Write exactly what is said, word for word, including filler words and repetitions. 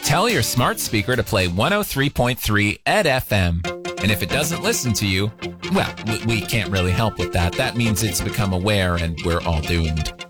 Tell your smart speaker to play one oh three point three Ed F M. And if it doesn't listen to you, well, we can't really help with that. That means it's become aware and we're all doomed.